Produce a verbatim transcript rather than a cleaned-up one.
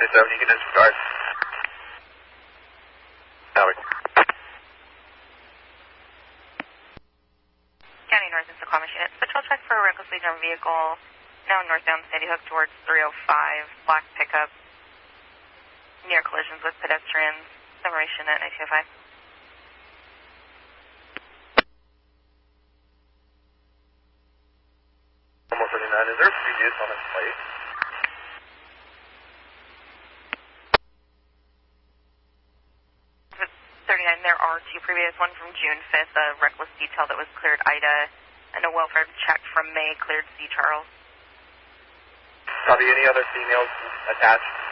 seven, you can disregard. Howard. County North and Sequoia Machine. Patrol check for a recklessly driven vehicle now northbound Sandy Hook towards three oh five, black pickup, near collisions with pedestrians, summation at nine two oh five. one thirty-nine, is there a previous on this plate? thirty-nine, there are two previous, one from June fifth, a reckless detail that was cleared Ida, and a welfare check from May cleared C. Charles. Copy, any other females attached?